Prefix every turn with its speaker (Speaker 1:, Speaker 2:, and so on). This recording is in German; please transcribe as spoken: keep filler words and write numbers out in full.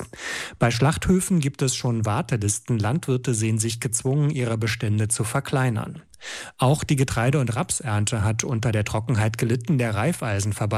Speaker 1: Preis. Bei Schlachthöfen gibt es schon Wartelisten. Landwirte sehen sich gezwungen, ihre Bestände zu verkleinern. Auch die Getreide- und Rapsernte hat unter der Trockenheit gelitten. Der Raiffeisenverband